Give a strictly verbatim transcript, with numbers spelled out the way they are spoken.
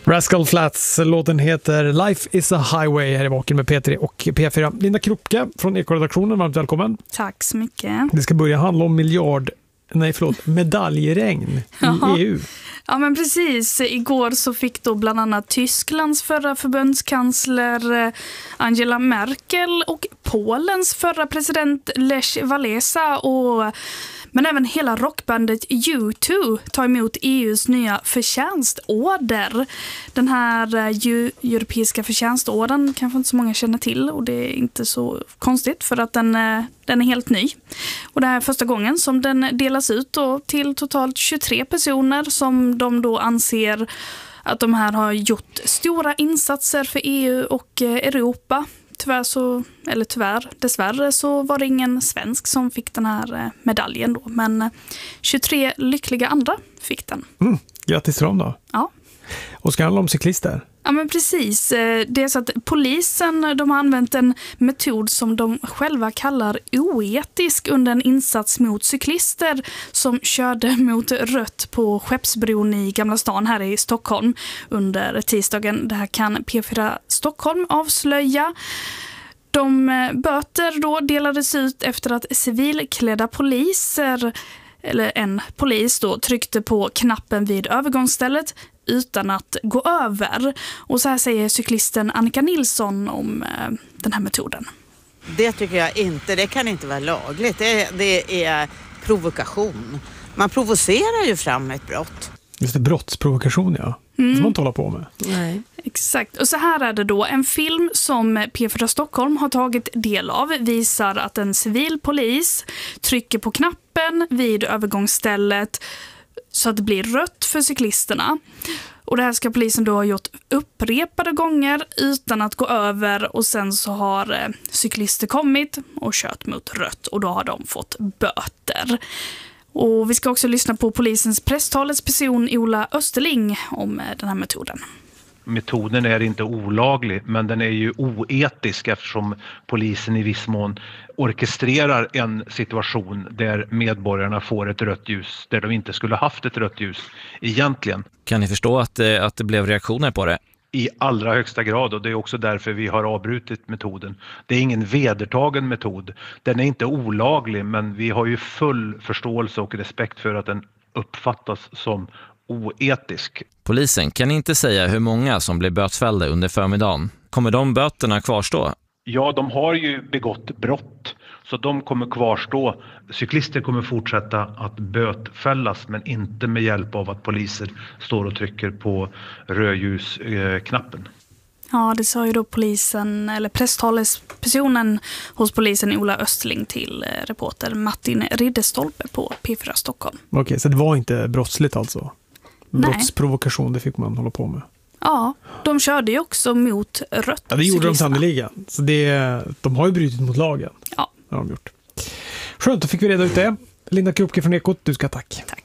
Rascal Flatts, låten heter Life is a Highway, här i Vaken med P tre och P fyra. Linda Kropke från Eko-redaktionen, varmt välkommen. Tack så mycket. Det ska börja handla om miljard, nej förlåt, medaljregn i E U. Ja men precis, igår så fick då bland annat Tysklands förra förbundskansler Angela Merkel och Polens förra president Lech Walesa och men även hela rockbandet U två tar emot E U:s nya förtjänstorden. Den här uh, europeiska förtjänstorden kanske inte så många känner till och det är inte så konstigt för att den, uh, den är helt ny. Och det här är första gången som den delas ut då till totalt tjugotre personer som de då anser att de här har gjort stora insatser för E U och uh, Europa. Tyvärr så, eller tyvärr, dessvärre så var det ingen svensk som fick den här medaljen då. Men tjugotre lyckliga andra fick den. Mm, grattis till dem då. Ja. Och ska handla om cyklister? Ja men precis. Det är så att polisen de har använt en metod som de själva kallar oetisk under en insats mot cyklister som körde mot rött på Skeppsbron i Gamla stan här i Stockholm under tisdagen. Det här kan P fyra Stockholm avslöja. De böter då delades ut efter att civilklädda poliser eller en polis då tryckte på knappen vid övergångsstället utan att gå över. Och så här säger cyklisten Annika Nilsson om eh, den här metoden. Det tycker jag inte, det kan inte vara lagligt. Det, det är provokation. Man provocerar ju fram ett brott. Just det, brottsprovokation, ja. Mm. Det får man inte hålla på med. Nej. Exakt. Och så här är det då. En film som P fyra Stockholm har tagit del av visar att en civil polis trycker på knappen vid övergångsstället så att det blir rött för cyklisterna. Och det här ska polisen då ha gjort upprepade gånger utan att gå över och sen så har eh, cyklister kommit och kört mot rött och då har de fått böter. Och vi ska också lyssna på polisens presstalesperson Ola Österling om eh, den här metoden. Metoden är inte olaglig men den är ju oetisk eftersom polisen i viss mån orkestrerar en situation där medborgarna får ett rött ljus där de inte skulle haft ett rött ljus egentligen. Kan ni förstå att det, att det blev reaktioner på det? I allra högsta grad och det är också därför vi har avbrutit metoden. Det är ingen vedertagen metod. Den är inte olaglig men vi har ju full förståelse och respekt för att den uppfattas som oetisk. Polisen kan inte säga hur många som blev bötfällda under förmiddagen. Kommer de böterna kvarstå? Ja, de har ju begått brott så de kommer kvarstå. Cyklister kommer fortsätta att bötfällas men inte med hjälp av att poliser står och trycker på rödljusknappen. Ja, det sa ju då polisen, eller presstalespersonen hos polisen Ola Östling till reporter Martin Ridderstolpe på P fyra Stockholm. Okej, så det var inte brottsligt alltså? Nej. Brottsprovokation, det fick man hålla på med. Ja, de körde ju också mot rött. Ja, det gjorde de sannoliken. Så det, de har ju brutit mot lagen. Ja. Det har de gjort. Skönt, då fick vi reda ut det. Linda Kropke från Ekot, du ska tack. Tack.